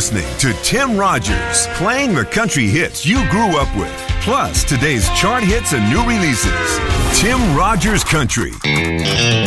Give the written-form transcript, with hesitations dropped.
listening to Tim Rogers, playing the country hits you grew up with, plus today's chart hits and new releases. Tim Rogers Country.